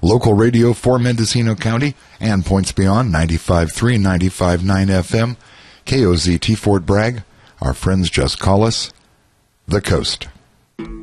Local radio for Mendocino County and points beyond 95.3, 95.9 FM, KOZT Fort Bragg. Our friends just call us The Coast.